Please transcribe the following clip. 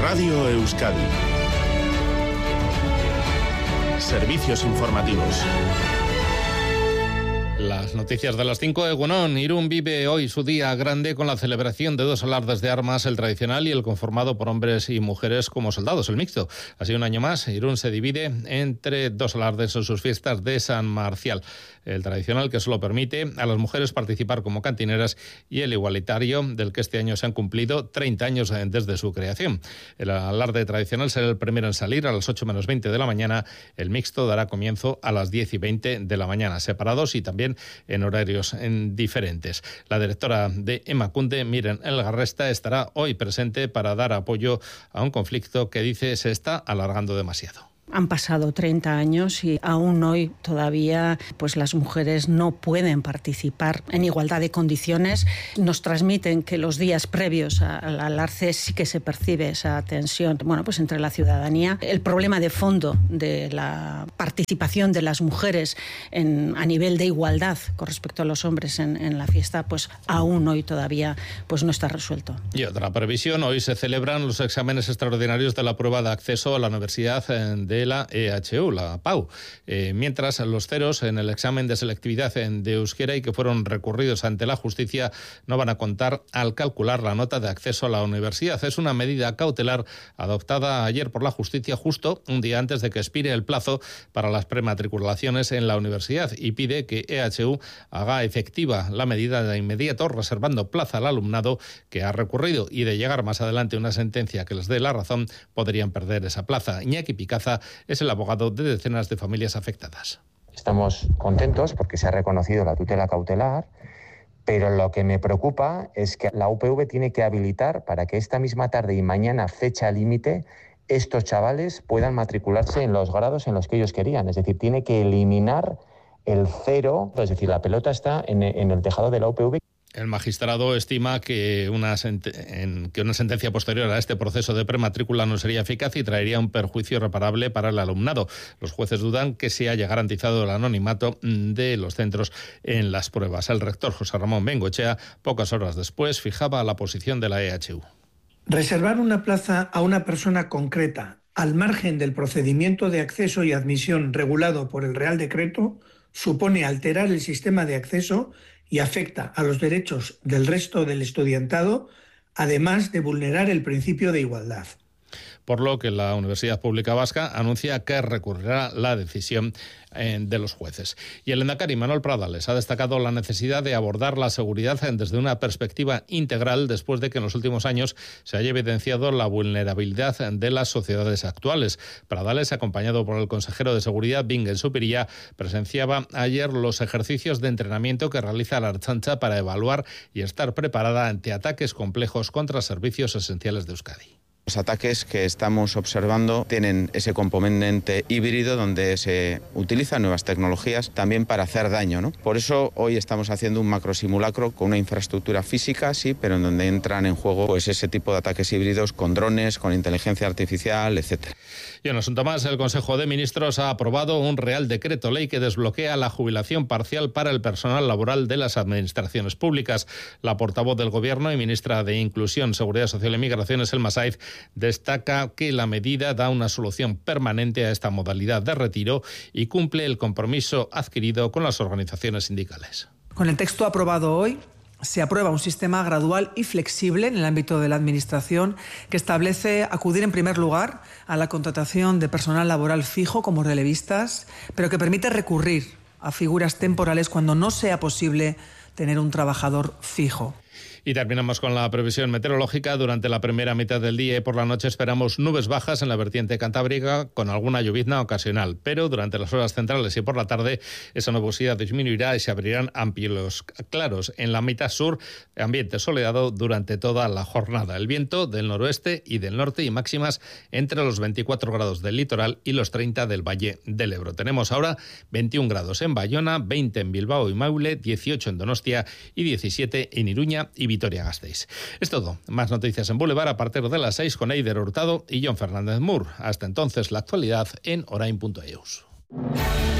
Radio Euskadi. Servicios informativos. Las noticias de las 5. Egunon. Irún vive hoy su día grande con la celebración de dos alardes de armas, el tradicional y el conformado por hombres y mujeres como soldados, el mixto. Así un año más, Irún se divide entre dos alardes en sus fiestas de San Marcial. El tradicional, que solo permite a las mujeres participar como cantineras, y el igualitario, del que este año se han cumplido 30 años desde su creación. El alarde tradicional será el primero en salir a las 8 menos 20 de la mañana. El mixto dará comienzo a las 10 y 20 de la mañana, separados y también en horarios diferentes. La directora de Emakunde, Miren Elgarresta, estará hoy presente para dar apoyo a un conflicto que dice se está alargando demasiado. Han pasado 30 años y aún hoy todavía pues las mujeres no pueden participar en igualdad de condiciones. Nos transmiten que los días previos al alarde sí que se percibe esa tensión pues entre la ciudadanía. El problema de fondo de la participación de las mujeres a nivel de igualdad con respecto a los hombres en la fiesta, pues aún hoy todavía pues no está resuelto. Y otra previsión: hoy se celebran los exámenes extraordinarios de la prueba de acceso a la Universidad de la EHU, la PAU, mientras los ceros en el examen de selectividad de euskera y que fueron recurridos ante la justicia no van a contar al calcular la nota de acceso a la universidad. Es una medida cautelar adoptada ayer por la justicia justo un día antes de que expire el plazo para las prematriculaciones en la universidad, y pide que EHU haga efectiva la medida de inmediato, reservando plaza al alumnado que ha recurrido, y de llegar más adelante una sentencia que les dé la razón podrían perder esa plaza. Iñaki Picaza es el abogado de decenas de familias afectadas. Estamos contentos porque se ha reconocido la tutela cautelar, pero lo que me preocupa es que la UPV tiene que habilitar para que esta misma tarde y mañana, fecha límite, estos chavales puedan matricularse en los grados en los que ellos querían. Es decir, tiene que eliminar el cero, es decir, la pelota está en el tejado de la UPV. El magistrado estima que una sentencia posterior a este proceso de prematrícula no sería eficaz y traería un perjuicio irreparable para el alumnado. Los jueces dudan que se haya garantizado el anonimato de los centros en las pruebas. El rector José Ramón Bengoechea, pocas horas después, fijaba la posición de la EHU. Reservar una plaza a una persona concreta al margen del procedimiento de acceso y admisión regulado por el Real Decreto supone alterar el sistema de acceso y afecta a los derechos del resto del estudiantado, además de vulnerar el principio de igualdad. Por lo que la Universidad Pública Vasca anuncia que recurrirá la decisión de los jueces. Y el lehendakari Manuel Pradales ha destacado la necesidad de abordar la seguridad desde una perspectiva integral, después de que en los últimos años se haya evidenciado la vulnerabilidad de las sociedades actuales. Pradales, acompañado por el consejero de Seguridad, Bingen Zupiria, presenciaba ayer los ejercicios de entrenamiento que realiza la Ertzaintza para evaluar y estar preparada ante ataques complejos contra servicios esenciales de Euskadi. Los ataques que estamos observando tienen ese componente híbrido donde se utilizan nuevas tecnologías también para hacer daño, ¿no? Por eso hoy estamos haciendo un macrosimulacro con una infraestructura física, sí, pero en donde entran en juego pues ese tipo de ataques híbridos con drones, con inteligencia artificial, etcétera. Y en un asunto más, el Consejo de Ministros ha aprobado un Real Decreto Ley que desbloquea la jubilación parcial para el personal laboral de las administraciones públicas. La portavoz del Gobierno y ministra de Inclusión, Seguridad Social y Migraciones, Elma Saiz, destaca que la medida da una solución permanente a esta modalidad de retiro y cumple el compromiso adquirido con las organizaciones sindicales. Con el texto aprobado hoy, se aprueba un sistema gradual y flexible en el ámbito de la Administración que establece acudir en primer lugar a la contratación de personal laboral fijo como relevistas, pero que permite recurrir a figuras temporales cuando no sea posible tener un trabajador fijo. Y terminamos con la previsión meteorológica. Durante la primera mitad del día y por la noche esperamos nubes bajas en la vertiente cantábrica con alguna llovizna ocasional, pero durante las horas centrales y por la tarde esa nubosidad disminuirá y se abrirán amplios claros. En la mitad sur, ambiente soleado durante toda la jornada. El viento del noroeste y del norte y máximas entre los 24 grados del litoral y los 30 del Valle del Ebro. Tenemos ahora 21 grados en Bayona, 20 en Bilbao y Maule, 18 en Donostia y 17 en Iruña y Vitoria-Gasteiz. Es todo. Más noticias en Boulevard a partir de las 6 con Eider Hurtado y Jon Fernández Mur. Hasta entonces, la actualidad en orain.eus.